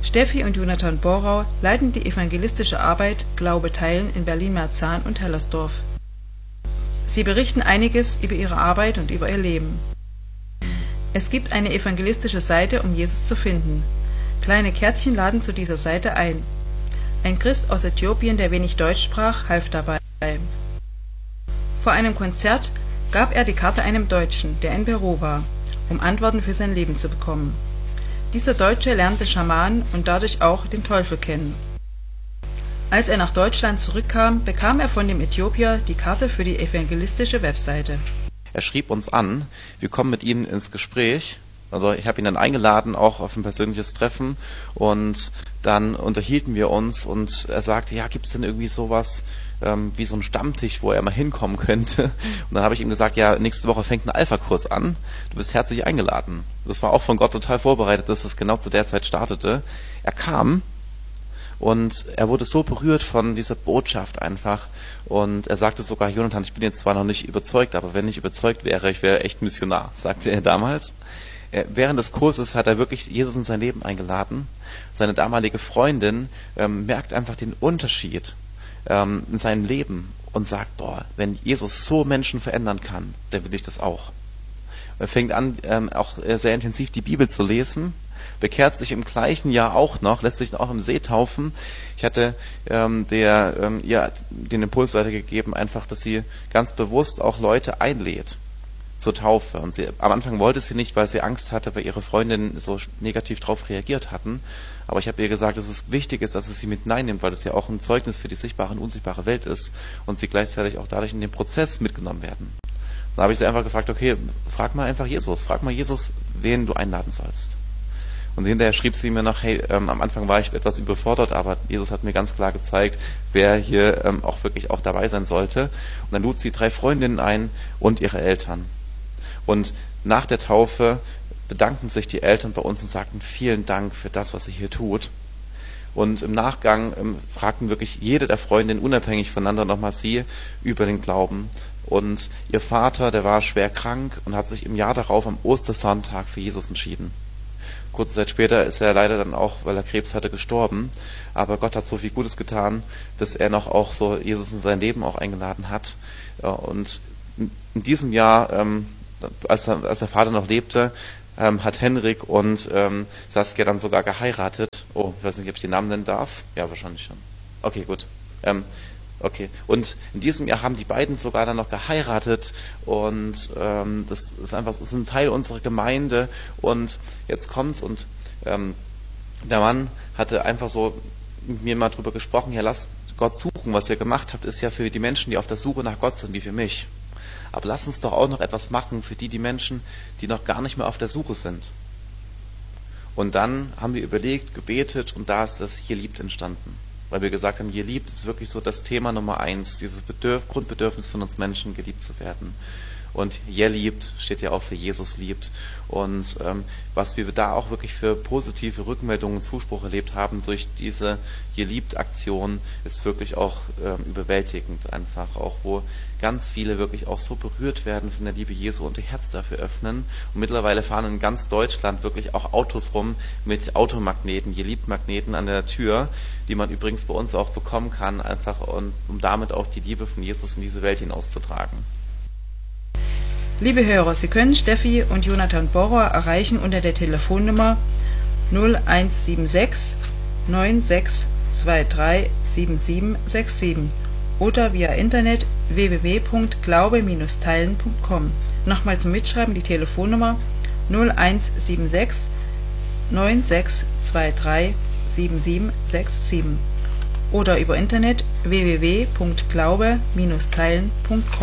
Steffi und Jonathan Borau leiten die evangelistische Arbeit Glaube teilen in Berlin-Marzahn und Hellersdorf. Sie berichten einiges über ihre Arbeit und über ihr Leben. Es gibt eine evangelistische Seite, um Jesus zu finden. Kleine Kärtchen laden zu dieser Seite ein. Ein Christ aus Äthiopien, der wenig Deutsch sprach, half dabei. Vor einem Konzert gab er die Karte einem Deutschen, der in Peru war, um Antworten für sein Leben zu bekommen. Dieser Deutsche lernte Schamanen und dadurch auch den Teufel kennen. Als er nach Deutschland zurückkam, bekam er von dem Äthiopier die Karte für die evangelistische Webseite. Er schrieb uns an, wir kommen mit ihm ins Gespräch. Also ich habe ihn dann eingeladen, auch auf ein persönliches Treffen, und dann unterhielten wir uns und er sagte, ja, gibt es denn irgendwie sowas wie so ein Stammtisch, wo er mal hinkommen könnte? Und dann habe ich ihm gesagt, ja, nächste Woche fängt ein Alpha-Kurs an, du bist herzlich eingeladen. Das war auch von Gott total vorbereitet, dass es genau zu der Zeit startete. Er kam und er wurde so berührt von dieser Botschaft einfach, und er sagte sogar, Jonathan, ich bin jetzt zwar noch nicht überzeugt, aber wenn ich überzeugt wäre, ich wäre echt Missionar, sagte er damals. Während des Kurses hat er wirklich Jesus in sein Leben eingeladen. Seine damalige Freundin merkt einfach den Unterschied in seinem Leben und sagt, boah, wenn Jesus so Menschen verändern kann, dann will ich das auch. Er fängt an, auch sehr intensiv die Bibel zu lesen, bekehrt sich im gleichen Jahr auch noch, lässt sich auch im See taufen. Ich hatte ihr den Impuls weitergegeben, einfach, dass sie ganz bewusst auch Leute einlädt zur Taufe. Und am Anfang wollte sie nicht, weil sie Angst hatte, weil ihre Freundinnen so negativ darauf reagiert hatten. Aber ich habe ihr gesagt, dass es wichtig ist, dass es sie mit hineinnimmt, weil es ja auch ein Zeugnis für die sichtbare und unsichtbare Welt ist und sie gleichzeitig auch dadurch in den Prozess mitgenommen werden. Dann habe ich sie einfach gefragt, okay, frag mal Jesus, wen du einladen sollst. Und hinterher schrieb sie mir noch, hey, am Anfang war ich etwas überfordert, aber Jesus hat mir ganz klar gezeigt, wer hier auch wirklich auch dabei sein sollte. Und dann lud sie 3 Freundinnen ein und ihre Eltern. Und nach der Taufe bedankten sich die Eltern bei uns und sagten, vielen Dank für das, was ihr hier tut. Und im Nachgang fragten wirklich jede der Freundinnen unabhängig voneinander nochmal sie über den Glauben. Und ihr Vater, der war schwer krank und hat sich im Jahr darauf am Ostersonntag für Jesus entschieden. Kurze Zeit später ist er leider dann auch, weil er Krebs hatte, gestorben. Aber Gott hat so viel Gutes getan, dass er noch auch so Jesus in sein Leben auch eingeladen hat. Und in diesem Jahr, als der Vater noch lebte, hat Henrik und Saskia dann sogar geheiratet. Oh, ich weiß nicht, ob ich den Namen nennen darf. Ja, wahrscheinlich schon. Okay, gut. Okay. Und in diesem Jahr haben die beiden sogar dann noch geheiratet, und das ist einfach, das ist ein Teil unserer Gemeinde. Und jetzt kommt's, und der Mann hatte einfach so mit mir mal drüber gesprochen, ja, lasst Gott suchen, was ihr gemacht habt, ist ja für die Menschen, die auf der Suche nach Gott sind, wie für mich. Aber lasst uns doch auch noch etwas machen für die Menschen, die noch gar nicht mehr auf der Suche sind. Und dann haben wir überlegt, gebetet, und da ist das Hier liebt entstanden. Weil wir gesagt haben, Hier liebt ist wirklich so das Thema Nummer 1, dieses Grundbedürfnis von uns Menschen, geliebt zu werden. Und Hier liebt steht ja auch für Jesus liebt. Und was wir da auch wirklich für positive Rückmeldungen und Zuspruch erlebt haben durch diese Hier liebt Aktion, ist wirklich auch überwältigend einfach. Auch wo ganz viele wirklich auch so berührt werden von der Liebe Jesu und ihr Herz dafür öffnen. Und mittlerweile fahren in ganz Deutschland wirklich auch Autos rum mit Automagneten, Hier liebt Magneten an der Tür, die man übrigens bei uns auch bekommen kann, einfach um damit auch die Liebe von Jesus in diese Welt hinauszutragen. Liebe Hörer, Sie können Steffi und Jonathan Borau erreichen unter der Telefonnummer 0176 9623 7767 oder via Internet www.glaube-teilen.com. Nochmal zum Mitschreiben die Telefonnummer 0176 9623 7767 oder über Internet www.glaube-teilen.com.